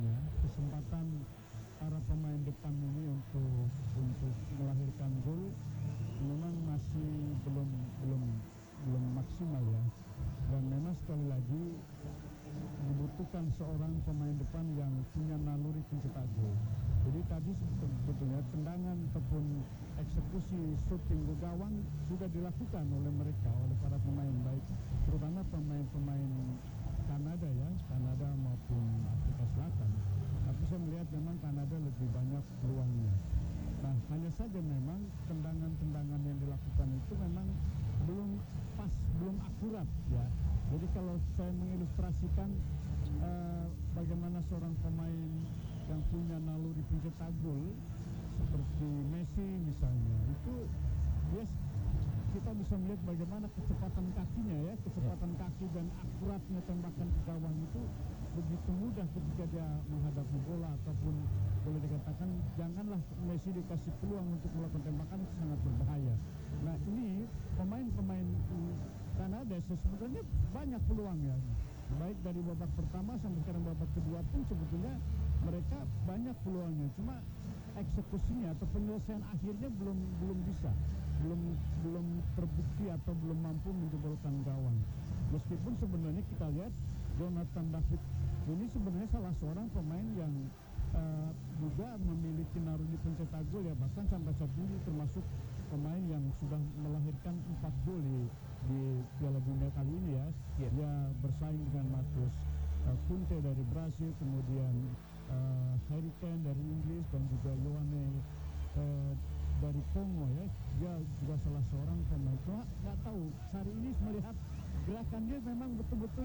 para pemain depan ini untuk melahirkan gol memang masih belum maksimal ya. Dan memang sekali lagi dibutuhkan seorang pemain depan yang punya naluri pencetak gol. Jadi tadi sebetulnya tendangan ataupun eksekusi shooting ke gawang sudah dilakukan oleh mereka, oleh para pemain, baik terutama pemain-pemain Kanada maupun Afrika Selatan. Tapi saya melihat memang Kanada lebih banyak peluangnya. Nah, hanya saja memang tendangan-tendangan yang dilakukan itu memang belum pas, belum akurat ya. Jadi kalau saya mengilustrasikan bagaimana seorang pemain yang punya naluri pencetak gol seperti Messi misalnya, itu kita bisa melihat bagaimana kecepatan kakinya ya, kecepatan kaki dan akuratnya tembakan ke gawang itu begitu mudah ketika dia menghadapi bola, ataupun boleh dikatakan janganlah Messi dikasih peluang untuk melakukan tembakan, itu sangat berbahaya. Nah, ini pemain-pemain Kanada sebenarnya banyak peluangnya, baik dari babak pertama sampai sekarang babak kedua pun sebetulnya mereka banyak peluangnya, cuma eksekusinya atau penyelesaian akhirnya belum bisa, belum terbukti atau belum mampu menjebolkan gawang. Meskipun sebenarnya kita lihat Jonathan David ini sebenarnya salah seorang pemain yang juga memiliki naluri pencetak gol ya, bahkan sampai saat ini termasuk pemain yang sudah melahirkan 4 gol di Piala Dunia kali ini ya. Dia bersaing dengan Matheus Kunte dari Brasil, kemudian Harry Kane dari Inggris, dan juga Yohane dari Kongo ya. Dia juga salah seorang pemain. Cuma nggak tahu hari ini melihat gerakan dia memang betul-betul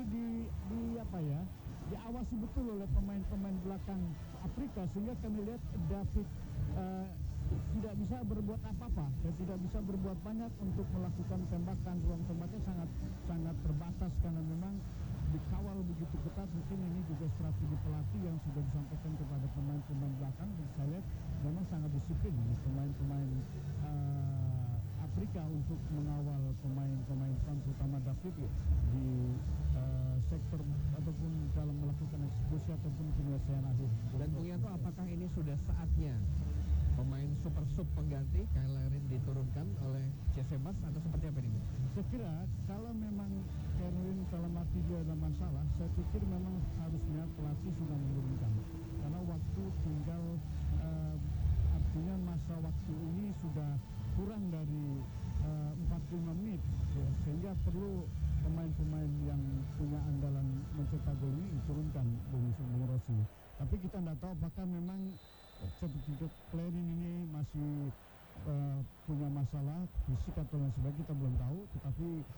diawasi betul oleh pemain-pemain belakang Afrika, sehingga kami lihat David tidak bisa berbuat apa-apa dan tidak bisa berbuat banyak untuk melakukan tembakan. Ruang tembaknya sangat terbatas karena memang dikawal begitu ketat. Mungkin ini juga strategi pelatih yang sudah disampaikan kepada pemain-pemain belakang. Saya lihat memang sangat disiplin pemain-pemain Afrika untuk mengawal pemain-pemain terutama David di sektor ataupun dalam melakukan eksekusi ataupun penyelesaian akhir. Dan Bung Yanto, apakah ini sudah saatnya pemain super sub pengganti Kyle Larin diturunkan oleh Cesebas atau seperti apa ini? Saya kira kalau memang Kyle dalam arti dia ada masalah, saya pikir memang harusnya pelatih sudah menurunkan, karena waktu tinggal artinya masa waktu ini sudah kurang dari 45 menit ya, sehingga perlu pemain-pemain yang punya andalan mencetak gol ini diturunkan, Bung Rossi. Tapi kita tidak tahu apakah memang seperti Clarin ini masih punya masalah fisik atau lain sebagainya, kita belum tahu. Tetapi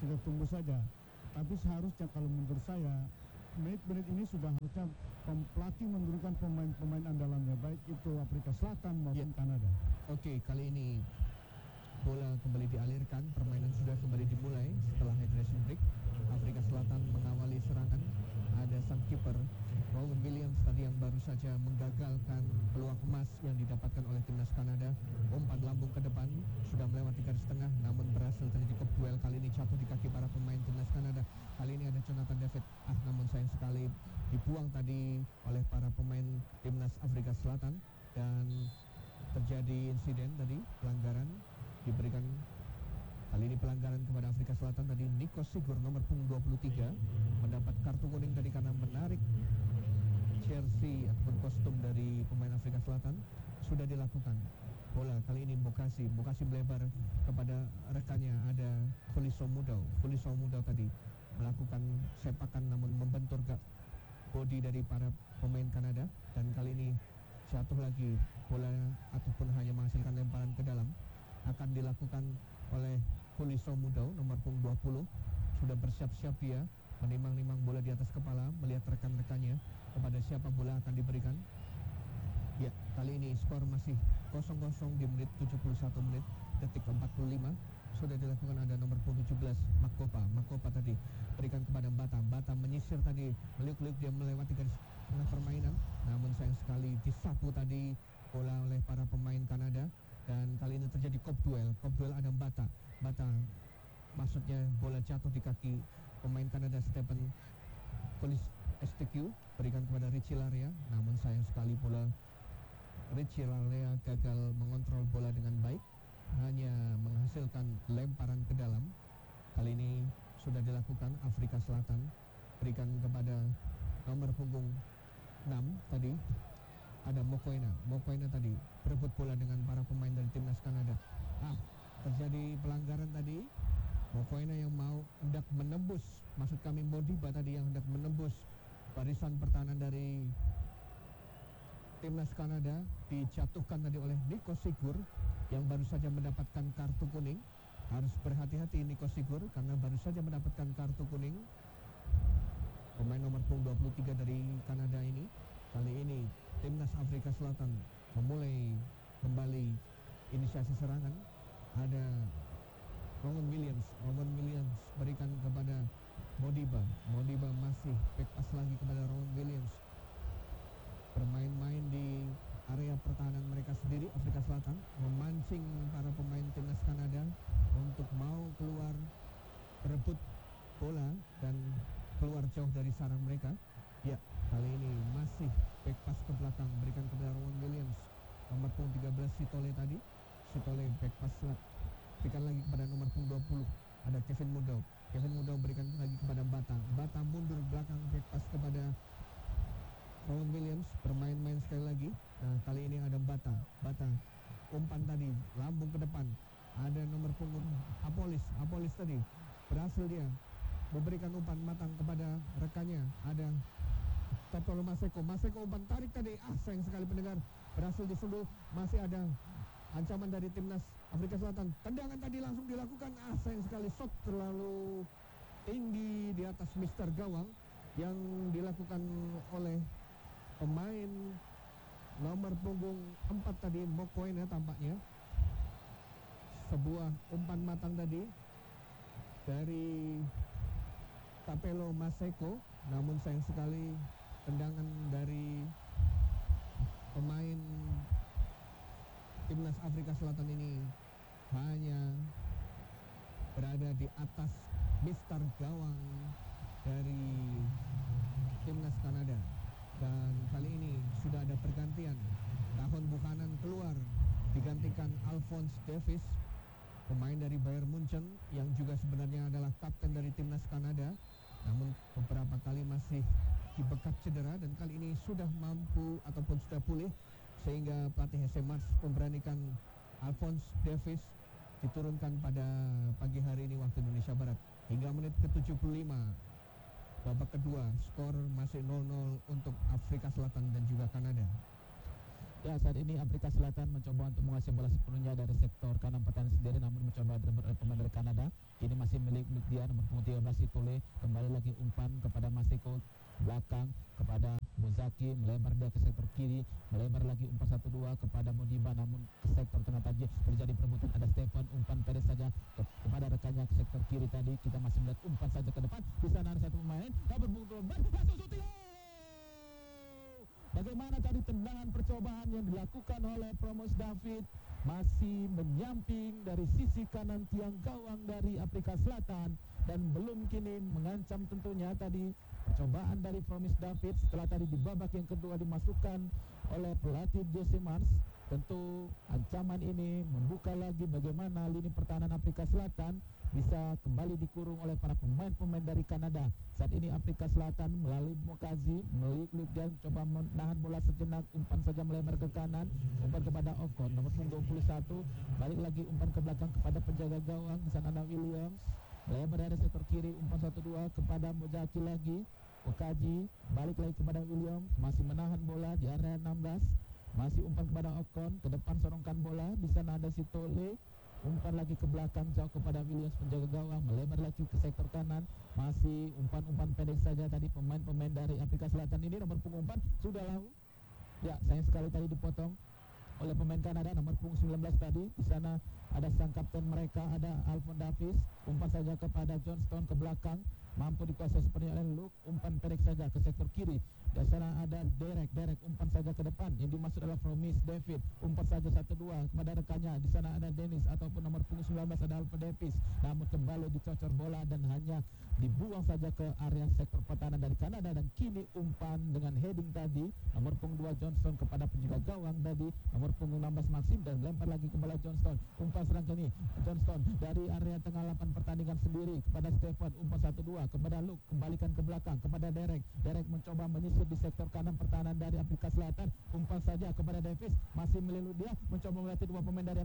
kita tunggu saja. Tapi seharusnya kalau menurut saya menit-menit ini sudah harusnya pelatih menurunkan pemain-pemain andalannya, baik itu Afrika Selatan maupun Kanada. Oke, kali ini bola kembali dialirkan, permainan sudah kembali dimulai setelah hydration break. Afrika Selatan mengawali serangan. Ada sang kiper Rowan Williams tadi yang baru saja menggagalkan peluang emas yang didapatkan oleh timnas Kanada. Umpan lambung ke depan, sudah melewati garis tengah, namun berhasil terjadi kop duel. Kali ini jatuh di kaki para pemain timnas Kanada. Kali ini ada Jonathan David, namun sayang sekali dibuang tadi oleh para pemain timnas Afrika Selatan. Dan terjadi insiden tadi, pelanggaran diberikan. Kali ini pelanggaran kepada Afrika Selatan tadi. Nico Sigur nomor punggung 23 mendapat kartu kuning tadi karena menarik jersey ataupun kostum dari pemain Afrika Selatan. Sudah dilakukan. Bola kali ini Bokasi melebar kepada rekannya, ada Fuliso Mudau tadi melakukan sepakan namun membentur body dari para pemain Kanada. Dan kali ini jatuh lagi bola ataupun hanya menghasilkan lemparan ke dalam. Akan dilakukan oleh Fuliso Mudau nomor punggung 20. Sudah bersiap-siap dia menimang-nimang bola di atas kepala, melihat rekan-rekannya kepada siapa bola akan diberikan. Ya, kali ini skor masih 0-0 di menit 71 menit detik 45. Sudah dilakukan, ada nomor 17 Makopa tadi berikan kepada Bata menyisir tadi, meliuk-liuk dia melewati garis tengah permainan, namun sayang sekali disapu tadi bola oleh para pemain Kanada. Dan kali ini terjadi kop duel ada Bata maksudnya bola jatuh di kaki pemain Kanada Stephen STQ, berikan kepada Richie Larea, namun sayang sekali bola Richie Larea gagal mengontrol bola dengan baik, hanya menghasilkan lemparan ke dalam. Kali ini sudah dilakukan. Afrika Selatan berikan kepada nomor punggung 6 tadi, ada Mokoena tadi berebut bola dengan para pemain dari timnas Kanada. Terjadi pelanggaran tadi. Mokoena yang hendak menembus, maksud kami Modiba tadi yang hendak menembus barisan pertahanan dari timnas Kanada, dijatuhkan tadi oleh Nico Sigur yang baru saja mendapatkan kartu kuning. Harus berhati-hati Nico Sigur karena baru saja mendapatkan kartu kuning. Pemain nomor punggung 23 dari Kanada ini. Kali ini timnas Afrika Selatan memulai kembali inisiasi serangan. Ada Rowan Williams berikan kepada Modiba masih back pass lagi kepada Rowan Williams. Bermain-main di area pertahanan mereka sendiri. Afrika Selatan memancing para pemain timnas Kanada untuk mau keluar berebut bola dan keluar jauh dari sarang mereka. Ya, kali ini masih back pass ke belakang, berikan kepada Rowan Williams. Nomor punggung 13 Sitole tadi. Sitole back pass berikan lagi kepada nomor punggung 20. Ada Kevin Mudau berikan lagi kepada Bata mundur belakang, back pass kepada Rowan Williams. Bermain-main sekali lagi. Nah, kali ini ada Bata umpan tadi, lambung ke depan. Ada nomor punggung Apolis tadi berhasil dia memberikan umpan matang kepada rekannya. Ada Tapolo Maseko umpan tarik tadi, sayang sekali pendengar, berhasil disentuh. Masih ada ancaman dari timnas Afrika Selatan. Tendangan tadi langsung dilakukan, sayang sekali, shot terlalu tinggi di atas Mister Gawang yang dilakukan oleh pemain nomor punggung 4 tadi, Mokoena tampaknya. Sebuah umpan matang tadi dari Tapelo Maseko, namun sayang sekali tendangan dari pemain timnas Afrika Selatan ini hanya berada di atas Mister Gawang dari timnas Kanada. Dan kali ini sudah ada pergantian. Tahun Buchanan keluar, digantikan Alphonse Davies, pemain dari Bayern Munchen yang juga sebenarnya adalah kapten dari timnas Kanada, namun beberapa kali masih dibekap cedera, dan kali ini sudah mampu ataupun sudah pulih, sehingga pelatih HC Mars memberanikan Alphonse Davies diturunkan pada pagi hari ini waktu Indonesia Barat. Hingga menit ke-75 babak kedua, skor masih 0-0 untuk Afrika Selatan dan juga Kanada. Ya, saat ini Afrika Selatan mencoba untuk menguasai bola sepenuhnya dari sektor kanan pertahanan sendiri, namun mencoba pemain dari Kanada. Ini masih milik dia, nomor punggung 13 Itole. Kembali lagi umpan kepada Maseko, belakang kepada Mozaki, melebar dia ke sektor kiri, melebar lagi umpan 1-2 kepada Modiba, namun ke sektor tengah tadi terjadi perebutan. Ada Stefan, umpan pendek saja kepada rekannya ke sektor kiri tadi. Kita masih melihat umpan saja ke depan. Di sana ada satu pemain, nomor punggung 12 masuk syuting. Bagaimana tadi tendangan percobaan yang dilakukan oleh Promos David, masih menyamping dari sisi kanan tiang gawang dari Afrika Selatan, dan belum kini mengancam tentunya tadi percobaan dari Promos David setelah tadi di babak yang kedua dimasukkan oleh pelatih Jose Mars. Tentu ancaman ini membuka lagi bagaimana lini pertahanan Afrika Selatan bisa kembali dikurung oleh para pemain-pemain dari Kanada. Saat ini Afrika Selatan melalui Mokazi, melalui dia coba menahan bola sejenak, umpan saja melebar ke kanan, umpan kepada Ofcon, nomor punggung 21, balik lagi umpan ke belakang kepada penjaga gawang, di sana ada Williams, melebar dari sektor kiri, umpan 1-2 kepada Mojaki lagi, Okaji, balik lagi kepada Williams, masih menahan bola di area 16, masih umpan kepada Ocon, ke depan sorongkan bola, di sana ada Sitole, umpan lagi ke belakang jauh kepada Williams penjaga gawang, melebar lagi ke sektor kanan, masih umpan-umpan pendek saja tadi pemain-pemain dari Afrika Selatan ini. Nomor punggung 4 sudah lalu. Ya, sayang sekali tadi dipotong oleh pemain Kanada, nomor punggung 19 tadi. Di sana ada sang kapten mereka, ada Alphon Davis, umpan saja kepada Johnston ke belakang, mampu dikuasai sepenuhnya oleh Luke, umpan pendek saja ke sektor kiri. Di sana ada Derek, umpan saja ke depan, yang dimaksud adalah Promis David, umpan saja 1-2 kepada rekannya. Di sana ada Dennis ataupun nomor punggung 19 ada Alpha Davis, namun kembali dicocor bola dan hanya dibuang saja ke area sektor pertahanan dari Kanada. Dan kini umpan dengan heading tadi, nomor punggung 2 Johnston kepada penjaga gawang tadi, nomor punggung 16 Maxim, dan lempar lagi kepada Johnston. Umpan serang kini Johnston dari area tengah lapangan pertandingan sendiri kepada Stefan, umpan 1-2 kepada Luke, kembalikan ke belakang kepada Derek mencoba menyisir di sektor kanan pertahanan dari Afrika Selatan, umpan saja kepada Davis, masih melulu dia mencoba melatih dua pemain dari